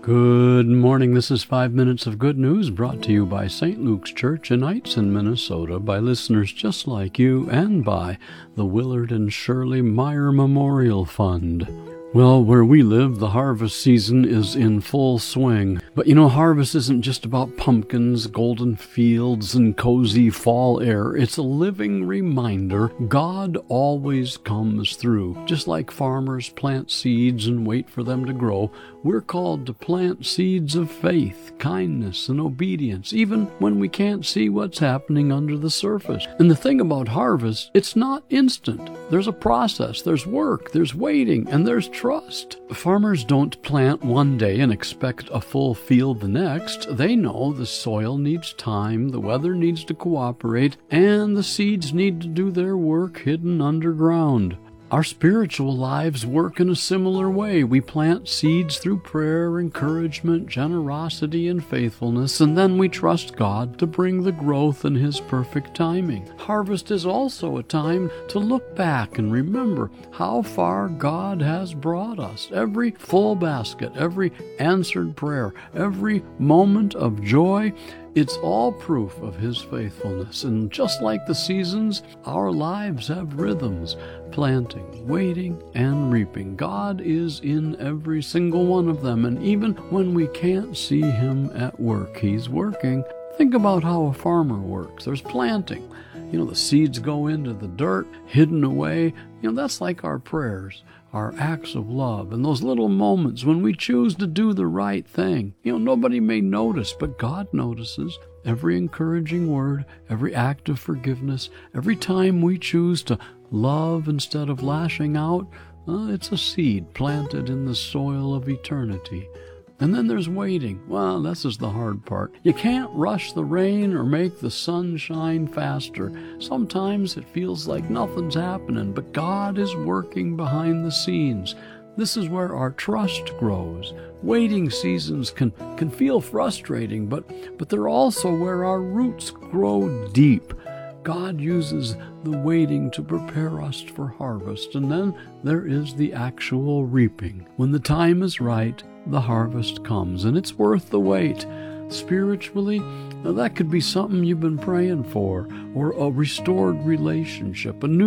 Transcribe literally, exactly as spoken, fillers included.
Good morning. This is Five Minutes of Good News brought to you by Saint Luke's Church in Eitzen, Minnesota, by listeners just like you and by the Willard and Shirley Meyer Memorial Fund. Well, where we live, the harvest season is in full swing. But you know, harvest isn't just about pumpkins, golden fields, and cozy fall air. It's a living reminder God always comes through. Just like farmers plant seeds and wait for them to grow, we're called to plant seeds of faith, kindness, and obedience, even when we can't see what's happening under the surface. And the thing about harvest, it's not instant. There's a process, there's work, there's waiting, and there's trust. Farmers don't plant one day and expect a full field the next. They know the soil needs time, the weather needs to cooperate, and the seeds need to do their work hidden underground. Our spiritual lives work in a similar way. We plant seeds through prayer, encouragement, generosity, and faithfulness, and then we trust God to bring the growth in His perfect timing. Harvest is also a time to look back and remember how far God has brought us. Every full basket, every answered prayer, every moment of joy, it's all proof of His faithfulness. And just like the seasons, our lives have rhythms: planting, waiting, and reaping. God is in every single one of them, and even when we can't see Him at work, He's working. Think about how a farmer works. There's planting. You know, the seeds go into the dirt, hidden away. You know, that's like our prayers, our acts of love, and those little moments when we choose to do the right thing. You know, nobody may notice, but God notices. Every encouraging word, every act of forgiveness, every time we choose to love instead of lashing out, uh, it's a seed planted in the soil of eternity. And then there's waiting. Well, this is the hard part. You can't rush the rain or make the sun shine faster. Sometimes it feels like nothing's happening, but God is working behind the scenes. This is where our trust grows. Waiting seasons can, can feel frustrating, but, but they're also where our roots grow deep. God uses the waiting to prepare us for harvest, and then there is the actual reaping. When the time is right, the harvest comes, and it's worth the wait. Spiritually, now that could be something you've been praying for, or a restored relationship, a new